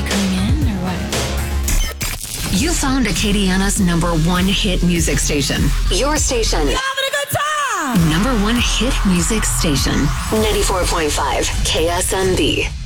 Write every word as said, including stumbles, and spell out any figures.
you coming in or what? You found Acadiana's number one hit music station. Your station. You having a good time? Number one hit music station. ninety-four point five K S M B.